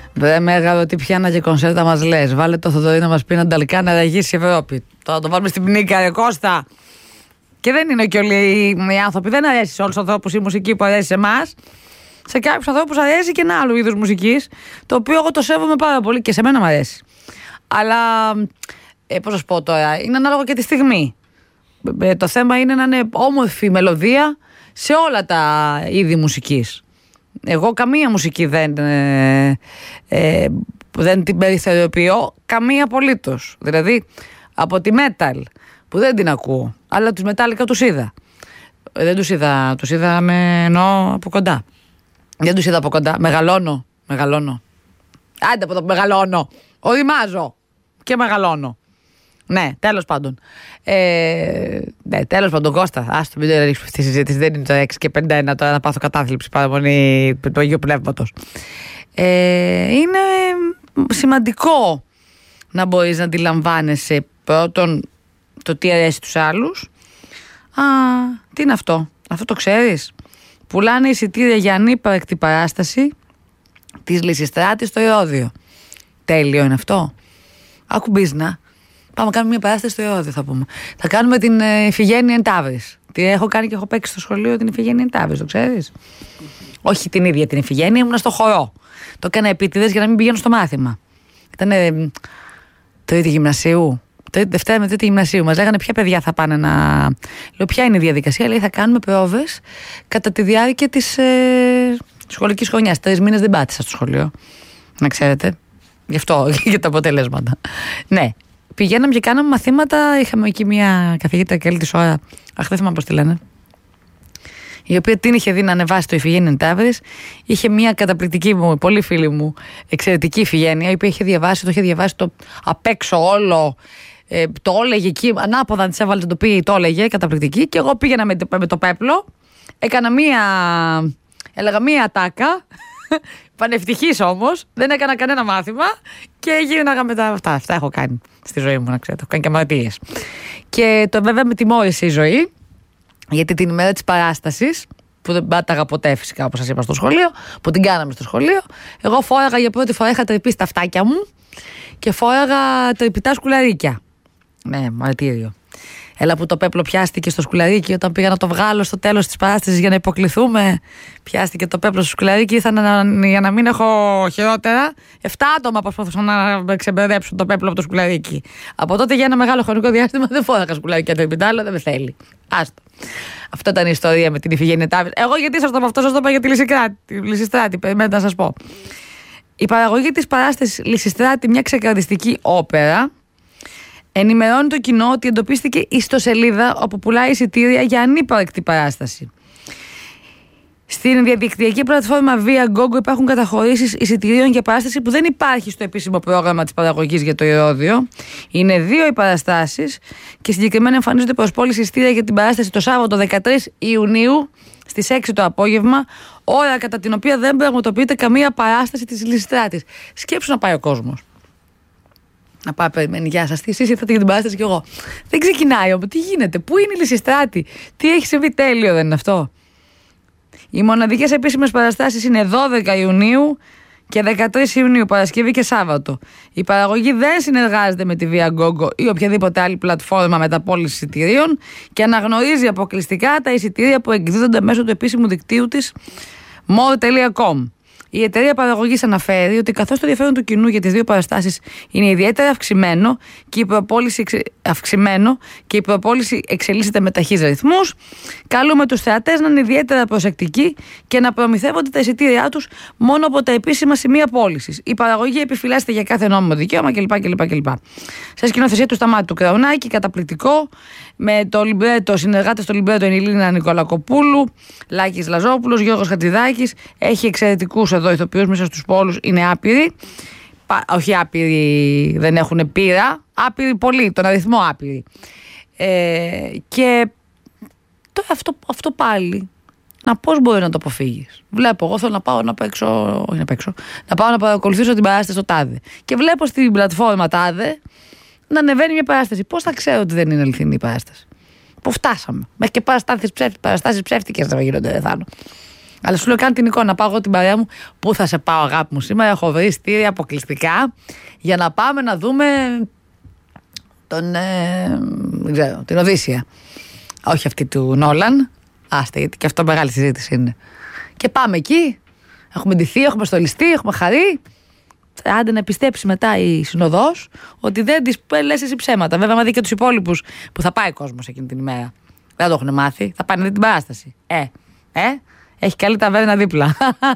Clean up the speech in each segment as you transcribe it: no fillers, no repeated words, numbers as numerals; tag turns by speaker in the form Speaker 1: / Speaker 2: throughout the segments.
Speaker 1: Βρε Μέγαρο, τι πιάνα και κονσέρτα μας λες. Βάλε το Θοδωρή να μας πει να Νταλκά να ραγίσει η Ευρώπη. Τώρα το βάλουμε στην πνίκα, ρε Κώστα. Και δεν είναι και όλοι οι άνθρωποι. Δεν αρέσει σε όλους τους ανθρώπους η μουσική που αρέσει σε εμάς. Σε κάποιους ανθρώπους αρέσει και ένα άλλο είδος μουσικής, το οποίο εγώ το σέβομαι πάρα πολύ και σε μένα μου αρέσει. Αλλά, πώς να σου πω τώρα, είναι ανάλογα και τη στιγμή. Το θέμα είναι να είναι όμορφη μελωδία σε όλα τα είδη μουσικής. Εγώ καμία μουσική δεν την περιθωριοποιώ, καμία απολύτως. Δηλαδή, από τη metal, που δεν την ακούω, αλλά τους Metallica τους είδα. Δεν τους είδα εννοώ από κοντά. Δεν τους είδα από κοντά. Μεγαλώνω. Άντε από το μεγαλώνω. Οριμάζω και μεγαλώνω. Ναι, τέλος πάντων. Ναι, τέλος πάντων, Κώστα. Άστο, μην το ρίξουμε αυτή τη συζήτηση. Δεν είναι το 6 και 51 τώρα να πάθω κατάθλιψη παραμονή του Αγίου Πνεύματος. Είναι σημαντικό να μπορείς να αντιλαμβάνεσαι πρώτον το τι αρέσει τους άλλους. Τι είναι αυτό? Αυτό το ξέρεις? Πουλάνε εισιτήρια για ανύπαρκτη παράσταση της Λυσιστράτης στο Ηρώδειο. Τέλειο είναι αυτό. Άκου μπίζνα. Πάμε να κάνουμε μια παράσταση στο Ηρώδειο, θα πούμε. Θα κάνουμε την Ιφηγένεια εν Ταύρης. Τι έχω κάνει και έχω παίξει στο σχολείο την Ιφηγένεια εν Ταύρης, το ξέρεις? Όχι την ίδια την Ιφηγένεια, ήμουν στο χορό. Το έκανα επίτηδες για να μην πηγαίνω στο μάθημα. Ήταν τρίτη γυμνασίου. Δευτέρα με τρίτη γυμνασίου. Μας λέγανε ποια παιδιά θα πάνε να. Λέω, ποια είναι η διαδικασία? Λέει, θα κάνουμε πρόβες κατά τη διάρκεια της σχολικής χρονιάς. 3 μήνες δεν πάτησα στο σχολείο. Να ξέρετε. Γι' αυτό, για τα αποτελέσματα. Ναι. Πηγαίναμε και κάναμε μαθήματα. Είχαμε εκεί μια καθηγήτρια και άλλη της ώρα. Αχ, δεν θυμάμαι πώς τη λένε. Η οποία την είχε δει να ανεβάσει το Ιφηγένεια εν Ταύρης. Είχε μια καταπληκτική μου, πολύ φίλη μου, εξαιρετική Ιφηγένεια, η οποία είχε διαβάσει το απ' έξω όλο. Το έλεγε εκεί, ανάποδα της έβαλε το πει, το έλεγε, καταπληκτική. Και εγώ πήγαινα με το πέπλο, έλεγα μία ατάκα, πανευτυχής όμως, δεν έκανα κανένα μάθημα και γύρναγα μετά αυτά έχω κάνει στη ζωή μου, να ξέρετε, έχω κάνει και αμαρτίες. Και το βέβαια με τιμώρησε η ζωή, γιατί την ημέρα της παράστασης, που δεν πάταγα ποτέ φυσικά όπως σας είπα στο σχολείο, που την κάναμε στο σχολείο, εγώ φόραγα για πρώτη φορά, είχα τρυπήσει τα αυτάκια μου και φόραγα τρυπητά σκουλαρίκια. Ναι, μαρτύριο. Έλα που το πέπλο πιάστηκε στο σκουλαρίκι όταν πήγα να το βγάλω στο τέλος της παράστασης για να υποκληθούμε. Πιάστηκε το πέπλο στο σκουλαρίκι, ήρθαν για να μην έχω χειρότερα. 7 άτομα προσπαθούσαν να ξεμπερδέψουν το πέπλο από το σκουλαρίκι. Από τότε για ένα μεγάλο χρονικό διάστημα δεν φόραγα σκουλαρίκια τρυπητά, αλλά δεν με θέλει. Άστο. Αυτό ήταν η ιστορία με την Ιφηγένεια Ταύρης. Εγώ γιατί σας το πω αυτό, σας το είπα για τη Λυσιστράτη. Περιμένετε να σας πω. Η παραγωγή της παράστασης Λυσιστράτη, μια ξεκαρδιστική όπερα, ενημερώνει το κοινό ότι εντοπίστηκε ιστοσελίδα όπου πουλάει εισιτήρια για ανύπαρκτη παράσταση. Στην διαδικτυακή πλατφόρμα Viagogo υπάρχουν καταχωρήσεις εισιτηρίων για παράσταση που δεν υπάρχει στο επίσημο πρόγραμμα της παραγωγής για το Ηρώδειο. Είναι 2 οι παραστάσεις και συγκεκριμένα εμφανίζονται προς πώληση εισιτήρια για την παράσταση το Σάββατο 13 Ιουνίου στις 6 το απόγευμα, ώρα κατά την οποία δεν πραγματοποιείται καμία παράσταση της Λυσιστράτης. Σκέψου να πάει ο κόσμος. Να πάει, περιμένει, γεια σας, εσείς ήρθατε για την παράσταση κι εγώ. Δεν ξεκινάει όμως, τι γίνεται, πού είναι η Λυσιστράτη, τι έχει συμβεί, τέλειο δεν είναι αυτό? Οι μοναδικές επίσημες παραστάσεις είναι 12 Ιουνίου και 13 Ιουνίου, Παρασκευή και Σάββατο. Η παραγωγή δεν συνεργάζεται με τη Viagogo ή οποιαδήποτε άλλη πλατφόρμα μεταπώλησης εισιτηρίων και αναγνωρίζει αποκλειστικά τα εισιτήρια που εκδίδονται μέσω του επίσημου δικτύου της more.com. Η εταιρεία παραγωγής αναφέρει ότι καθώς το ενδιαφέρον του κοινού για τις 2 παραστάσεις είναι ιδιαίτερα αυξημένο και η προπόληση εξελίσσεται με ταχύς ρυθμούς, καλούμε τους θεατές να είναι ιδιαίτερα προσεκτικοί και να προμηθεύονται τα εισιτήριά τους μόνο από τα επίσημα σημεία πώλησης. Η παραγωγή επιφυλάσσεται για κάθε νόμιμο δικαίωμα κλπ. Σε σκηνοθεσία του Σταμάτη του Κραουνάκη, καταπληκτικό, με το λιμπρέτο, συνεργάτες στο λιμπρέτο είναι η Λίνα Νικολακοπούλου, Λάκης Λαζόπουλος, Γιώργος Χατζηδάκης. Έχει εξαιρετικούς εδώ ηθοποιούς μέσα στους πόλους, είναι άπειροι. Όχι άπειροι, δεν έχουν πείρα, άπειροι πολύ, τον αριθμό άπειροι. Και τώρα αυτό πάλι, πώς μπορεί να το αποφύγεις? Βλέπω, εγώ θέλω να πάω να παίξω, να πάω να παρακολουθήσω την παράσταση στο τάδε. Και βλέπω στην πλατφόρμα τάδε να ανεβαίνει μια παράσταση. Πώς θα ξέρω ότι δεν είναι αληθινή η παράσταση? Πού φτάσαμε? Μέχρι και παραστάσεις ψεύτικες να γίνονται, δεν θα είναι. Αλλά σου λέω κάνει την εικόνα. Πάω εγώ την παρέα μου. Πού θα σε πάω, αγάπη μου, σήμερα? Έχω βρει ειστήρια αποκλειστικά για να πάμε να δούμε δεν ξέρω, την Οδύσσεια. Όχι αυτή του Νόλαν. Άστε, γιατί και αυτό μεγάλη συζήτηση είναι. Και πάμε εκεί. Έχουμε ντυθεί, έχουμε στολιστεί, έχουμε χαρεί. Άντε να πιστέψει μετά η συνοδός ότι δεν της λες εσύ ψέματα. Βέβαια, μα δει και τους υπόλοιπους που θα πάει ο κόσμος εκείνη την ημέρα. Δεν το έχουν μάθει. Θα πάνε να δει την παράσταση. Έχει καλή ταβέρνα δίπλα.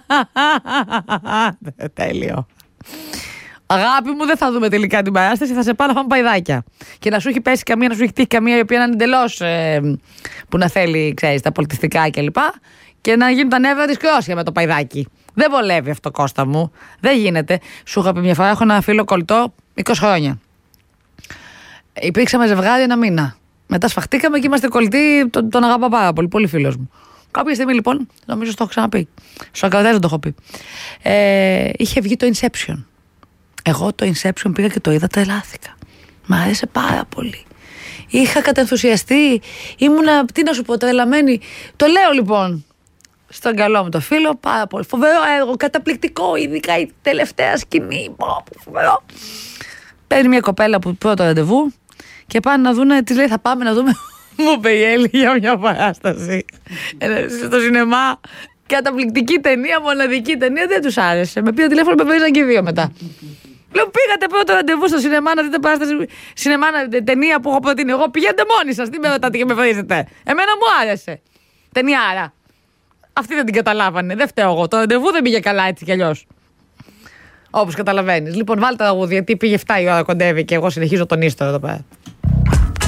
Speaker 1: Τέλειο. Αγάπη μου, δεν θα δούμε τελικά την παράσταση. Θα σε πάω να φάμε παϊδάκια. Και να σου έχει πέσει καμία, να σου έχει τύχει καμία η οποία να είναι εντελώς που να θέλει, ξέρεις, τα πολιτιστικά κλπ. Και να γίνουν τα νεύρα της κρόσια με το παϊδάκι. Δεν βολεύει αυτό, Κώστα μου. Δεν γίνεται. Σου είχα πει μια φορά: έχω ένα φίλο κολλητό 20 χρόνια. Υπήρξαμε ζευγάρι ένα μήνα. Μετά σφαχτήκαμε και είμαστε κολλητοί. Τον αγαπά πάρα πολύ. Πολύ φίλος μου. Κάποια στιγμή λοιπόν, νομίζω το έχω ξαναπεί. Στο ακαδέ δεν το έχω πει. Είχε βγει το Inception. Εγώ το Inception πήγα και το είδα, τρελάθηκα. Μ' άρεσε πάρα πολύ. Είχα κατενθουσιαστεί. Ήμουνα, τι να σου πω, τρελαμένη. Το λέω λοιπόν στον καλό μου το φίλο, πάρα πολύ. Φοβερό έργο, καταπληκτικό, ειδικά η τελευταία σκηνή. Φοβερό. Παίρνει μια κοπέλα που πρώτο ραντεβού και πάνε να δούνε, της λέει θα πάμε να δούμε. Μου είπε η Έλλη για μια παράσταση στο σινεμά. Καταπληκτική ταινία, μοναδική ταινία, δεν τους άρεσε. Με πήρε τηλέφωνο, με βρίζαν και οι δύο μετά. Λέω πήγατε πρώτο ραντεβού στο σινεμά να δείτε παράσταση. Σινεμά, ταινία που έχω προτείνει εγώ. Πηγαίνετε μόνοι σας, τι με ρωτάτε και με βρίζετε. Εμένα μου άρεσε. Ταινιάρα. Αυτοί δεν την καταλάβανε. Δεν φταίω εγώ. Το ραντεβού δεν πήγε καλά έτσι κι αλλιώς. Όπως καταλαβαίνεις. Λοιπόν, βάλτε τα τραγούδια, γιατί πήγε 7 η ώρα, κοντεύει και εγώ συνεχίζω τον ίστο εδώ πέρα.